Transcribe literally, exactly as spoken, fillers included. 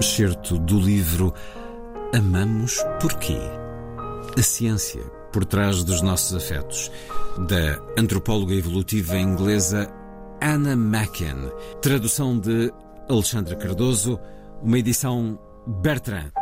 excerto do livro Amamos Porquê? A ciência por trás dos nossos afetos, da antropóloga evolutiva inglesa Anna Macken, tradução de Alexandra Cardoso, uma edição Bertrand.